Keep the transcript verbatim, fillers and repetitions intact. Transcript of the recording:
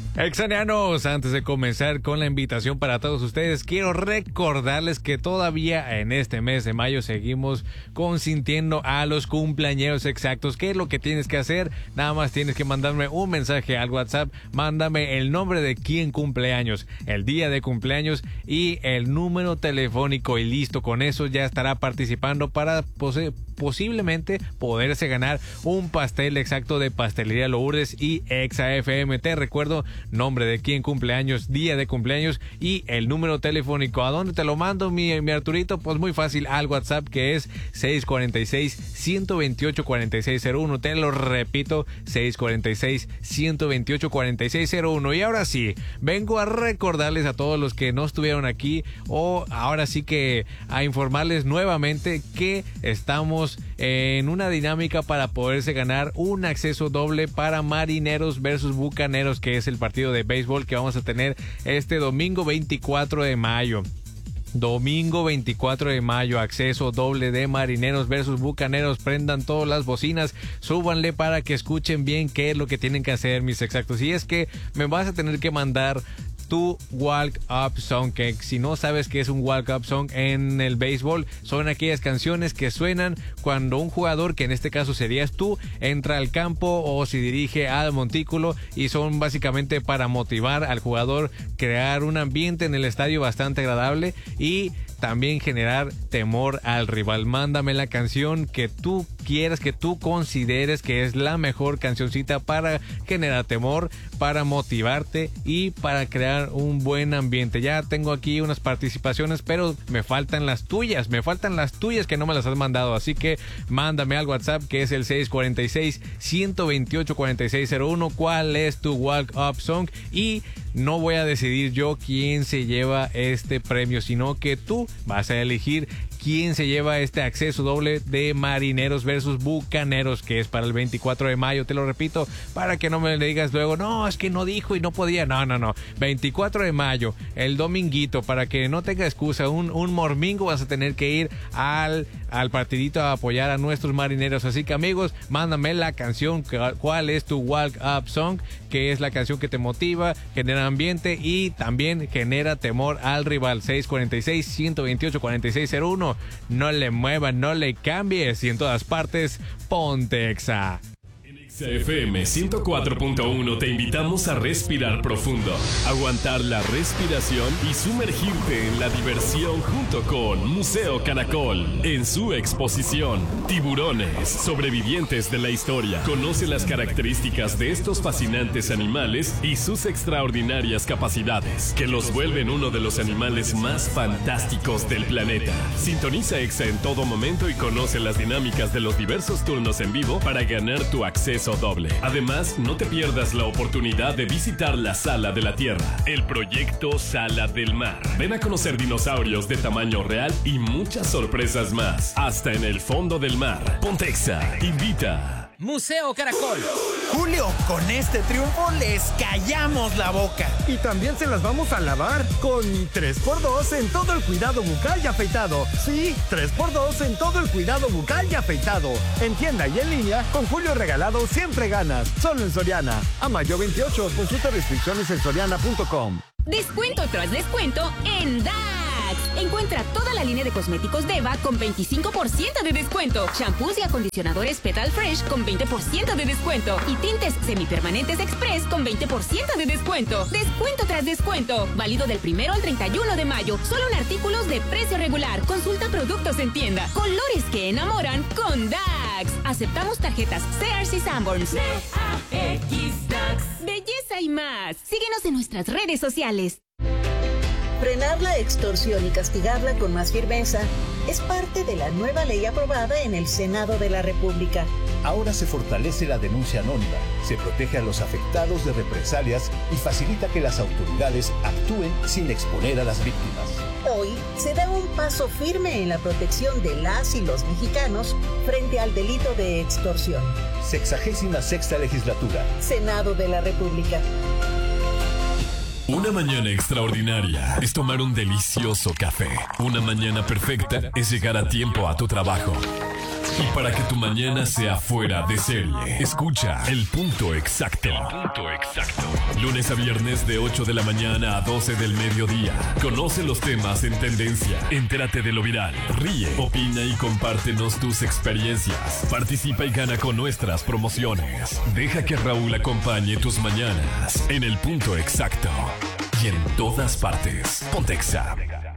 Exanianos, antes de comenzar con la invitación para todos ustedes, quiero recordarles que todavía en este mes de mayo seguimos consintiendo a los cumpleañeros exactos. ¿Qué es lo que tienes que hacer? Nada más tienes que mandarme un mensaje al WhatsApp, mándame el nombre de quien cumpleaños, el día de cumpleaños y el número telefónico y listo. Con eso ya estará participando para pose- posiblemente poderse ganar un pastel exacto de Pastelería Lourdes y Exa F M. Te recuerdo, nombre de quien cumpleaños, día de cumpleaños y el número telefónico. ¿A dónde te lo mando, mi, mi Arturito? Pues muy fácil, al WhatsApp, que es seis cuatro seis, uno dos ocho, cuatro seis cero uno. Te lo repito, seis cuatro seis, uno dos ocho, cuatro seis cero uno. Y ahora sí, vengo a recordarles a todos los que no estuvieron aquí, o ahora sí que a informarles nuevamente que estamos en una dinámica para poderse ganar un acceso doble para Marineros versus Bucaneros, que es el partido de béisbol que vamos a tener este domingo veinticuatro de mayo. Domingo veinticuatro de mayo, acceso doble de Marineros versus Bucaneros. Prendan todas las bocinas, súbanle para que escuchen bien qué es lo que tienen que hacer, mis exactos. Y es que me vas a tener que mandar tu walk up song, que si no sabes qué es un walk up song en el béisbol, son aquellas canciones que suenan cuando un jugador, que en este caso serías tú, entra al campo o se dirige al montículo, y son básicamente para motivar al jugador, crear un ambiente en el estadio bastante agradable y también generar temor al rival. Mándame la canción que tú quieras, que tú consideres que es la mejor cancioncita para generar temor, para motivarte y para crear un buen ambiente. Ya tengo aquí unas participaciones, pero me faltan las tuyas, me faltan las tuyas que no me las has mandado, así que mándame al WhatsApp, que es el seis cuatro seis, uno dos ocho, cuatro seis cero uno, cuál es tu walk up song, y no voy a decidir yo quién se lleva este premio, sino que tú vas a elegir quién se lleva este acceso doble de Marineros versus Bucaneros, que es para el veinticuatro de mayo. Te lo repito, para que no me le digas luego, no, es que no dijo y no podía. No, no, no. veinticuatro de mayo, el dominguito, para que no tenga excusa. Un, un mormingo vas a tener que ir al, al partidito a apoyar a nuestros marineros. Así que, amigos, mándame la canción, cuál es tu walk up song, que es la canción que te motiva, genera ambiente y también genera temor al rival. seis cuatro seis, uno dos ocho, cuatro seis cero uno. No le muevas, no le cambies, y en todas partes, ponte Exa. Exa F M ciento cuatro punto uno te invitamos a respirar profundo, aguantar la respiración y sumergirte en la diversión junto con Museo Caracol en su exposición Tiburones, sobrevivientes de la historia. Conoce las características de estos fascinantes animales y sus extraordinarias capacidades que los vuelven uno de los animales más fantásticos del planeta. Sintoniza Exa en todo momento y conoce las dinámicas de los diversos turnos en vivo para ganar tu acceso doble. Además, no te pierdas la oportunidad de visitar la Sala de la Tierra, el proyecto Sala del Mar. Ven a conocer dinosaurios de tamaño real y muchas sorpresas más, hasta en el fondo del mar. Ponte Exa invita. Museo Caracol. Julio, con este triunfo les callamos la boca. Y también se las vamos a lavar con tres por dos en todo el cuidado bucal y afeitado. Sí, tres por dos en todo el cuidado bucal y afeitado. En tienda y en línea, con Julio regalado siempre ganas. Solo en Soriana. A mayo veintiocho, consulta restricciones en soriana punto com. Descuento tras descuento en D A X. Encuentra toda la línea de cosméticos Deva con veinticinco por ciento de descuento. Shampoos y acondicionadores Petal Fresh con veinte por ciento de descuento. Y tintes semipermanentes Express con veinte por ciento de descuento. Descuento tras descuento. Válido del primero al treinta y uno de mayo. Solo en artículos de precio regular. Consulta productos en tienda. Colores que enamoran con D A X. Aceptamos tarjetas Sears y Sanborns. D A X D A X. Belleza y más. Síguenos en nuestras redes sociales. Frenar la extorsión y castigarla con más firmeza es parte de la nueva ley aprobada en el Senado de la República. Ahora se fortalece la denuncia anónima, se protege a los afectados de represalias y facilita que las autoridades actúen sin exponer a las víctimas. Hoy se da un paso firme en la protección de las y los mexicanos frente al delito de extorsión. Sexagésima sexta legislatura. Senado de la República. Una mañana extraordinaria es tomar un delicioso café. Una mañana perfecta es llegar a tiempo a tu trabajo. Y para que tu mañana sea fuera de serie, escucha El Punto Exacto. El Punto Exacto. Lunes a viernes de ocho de la mañana a doce del mediodía. Conoce los temas en tendencia. Entérate de lo viral. Ríe, opina y compártenos tus experiencias. Participa y gana con nuestras promociones. Deja que Raúl acompañe tus mañanas en El Punto Exacto. Y en todas partes. Pontexa.